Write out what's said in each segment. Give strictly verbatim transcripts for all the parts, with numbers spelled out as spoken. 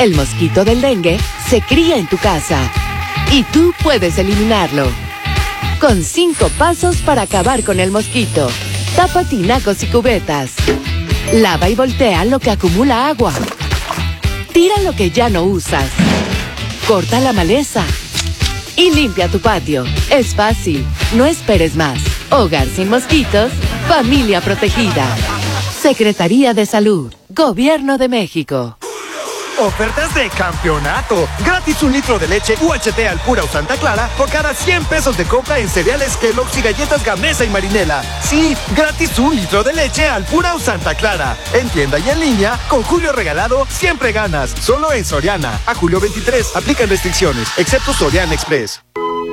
El mosquito del dengue se cría en tu casa y tú puedes eliminarlo. Con cinco pasos para acabar con el mosquito. Tapa tinacos y cubetas. Lava y voltea lo que acumula agua. Tira lo que ya no usas. Corta la maleza. Y limpia tu patio. Es fácil. No esperes más. Hogar sin mosquitos. Familia protegida. Secretaría de Salud. Gobierno de México. Ofertas de campeonato. Gratis un litro de leche U H T Alpura o Santa Clara por cada cien pesos de compra en cereales Kellogg's y galletas Gamesa y Marinela. Sí, gratis un litro de leche Alpura o Santa Clara. En tienda y en línea, con Julio Regalado, siempre ganas. Solo en Soriana. A julio veintitrés. Aplican restricciones, excepto Soriana Express.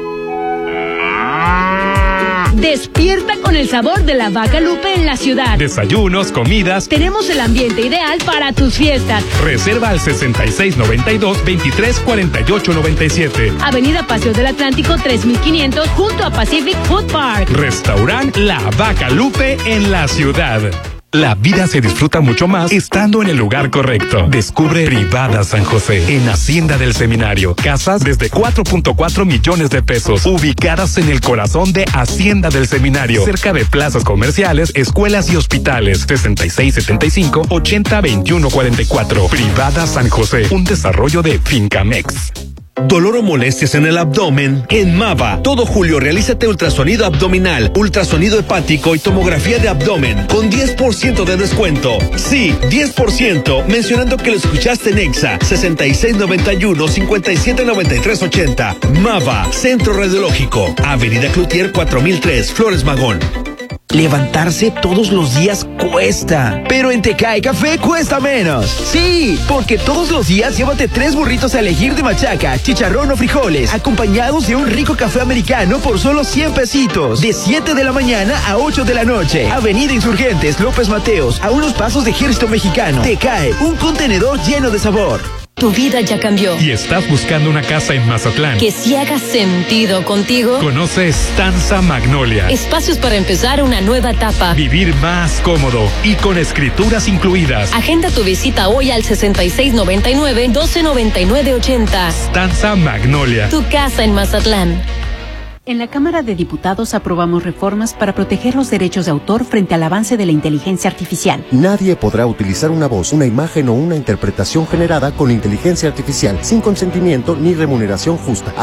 Despierta con el sabor de la Vaca Lupe en la ciudad. Desayunos, comidas. Tenemos el ambiente ideal para tus fiestas. Reserva al sesenta y seis noventa y dos, veintitrés cuarenta y ocho noventa y siete. Avenida Paseo del Atlántico tres mil quinientos junto a Pacific Food Park. Restaurant La Vaca Lupe en la ciudad. La vida se disfruta mucho más estando en el lugar correcto. Descubre Privada San José en Hacienda del Seminario. Casas desde cuatro punto cuatro millones de pesos, ubicadas en el corazón de Hacienda del Seminario, cerca de plazas comerciales, escuelas y hospitales. sesenta y seis setenta y cinco, ochenta veintiuno cuarenta y cuatro. Privada San José, un desarrollo de Fincamex. ¿Dolor o molestias en el abdomen? En Mava, todo julio realízate ultrasonido abdominal, ultrasonido hepático y tomografía de abdomen con diez por ciento de descuento. Sí, diez por ciento, mencionando que lo escuchaste en Exa, sesenta y seis noventa y uno, cincuenta y siete noventa y tres ochenta. Mava, Centro Radiológico, Avenida Cloutier cuatro mil tres, Flores Magón. Levantarse todos los días cuesta, pero en Tecae Café cuesta menos. Sí, porque todos los días llévate tres burritos a elegir de machaca, chicharrón o frijoles, acompañados de un rico café americano por solo cien pesitos. De siete de la mañana a ocho de la noche. Avenida Insurgentes, López Mateos, a unos pasos de Ejército Mexicano. Tecae, un contenedor lleno de sabor. Tu vida ya cambió. ¿Y estás buscando una casa en Mazatlán que sí haga sentido contigo? Conoce Stanza Magnolia. Espacios para empezar una nueva etapa. Vivir más cómodo y con escrituras incluidas. Agenda tu visita hoy al sesenta y seis noventa y nueve, doce noventa y nueve ochenta. Stanza Magnolia. Tu casa en Mazatlán. En la Cámara de Diputados aprobamos reformas para proteger los derechos de autor frente al avance de la inteligencia artificial. Nadie podrá utilizar una voz, una imagen o una interpretación generada con inteligencia artificial sin consentimiento ni remuneración justa.